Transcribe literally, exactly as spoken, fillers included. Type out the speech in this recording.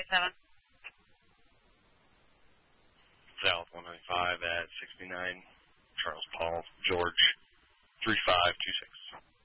seven. South one ninety-five at sixty-nine, Charles Paul, George, three five two six.